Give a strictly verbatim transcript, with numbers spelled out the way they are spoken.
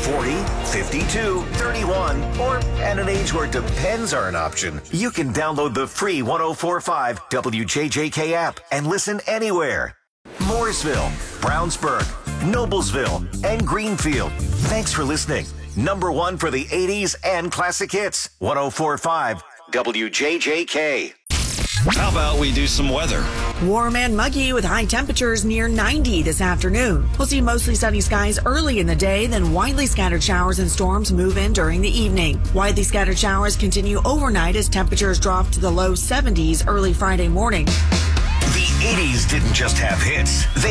forty, fifty-two, thirty-one, or at an age where depends are an option, you can download the free one oh four point five W J J K app and listen anywhere. Mooresville, Brownsburg, Noblesville, and Greenfield. Thanks for listening. Number one for the eighties and classic hits. one oh four point five W J J K. How about we do some weather? Warm and muggy with high temperatures near ninety this afternoon. We'll see mostly sunny skies early in the day, then widely scattered showers and storms move in during the evening. Widely scattered showers continue overnight as temperatures drop to the low seventies early Friday morning. The eighties didn't just have hits. They